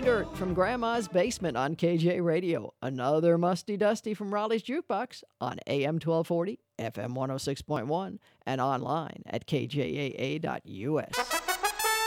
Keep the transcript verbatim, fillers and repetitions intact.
Dirt from Grandma's Basement on K J Radio. Another Musty Dusty from Raleigh's Jukebox on A M twelve forty, F M one oh six point one, and online at K J A A dot U S.